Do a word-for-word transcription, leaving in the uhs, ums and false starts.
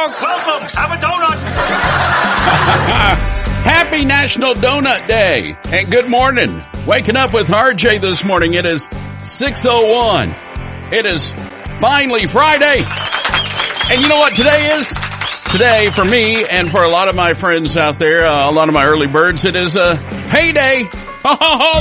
Welcome. Have a donut. Happy National Donut Day and good morning. Waking up with R J this morning. It is six oh one. It is finally Friday. And you know what today is? Today, for me and for a lot of my friends out there, uh, a lot of my early birds, it is a payday.